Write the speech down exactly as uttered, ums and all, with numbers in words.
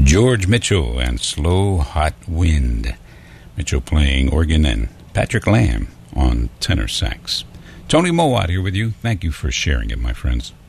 George Mitchell and Slow Hot Wind. Mitchell playing organ and Patrick Lamb on tenor sax. Tony Mowat here with you. Thank you for sharing it, my friends.